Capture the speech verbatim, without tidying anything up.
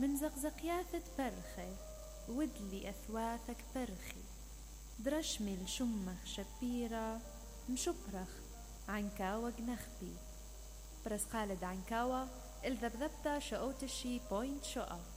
من زقزقياثة برخي ودلي أثواثك برخي درشمل شمه شبيرة مشبرخ عنكاوة جنخبي برس خالد عنكاوة الذبذبتا شقوتشي بوينت شقا.